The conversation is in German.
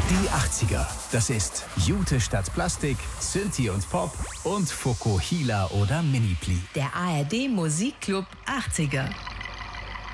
Die 80er. Das ist Jute statt Plastik, Sinti und Pop und Fokuhila oder Minipli. Der ARD Musikclub 80er.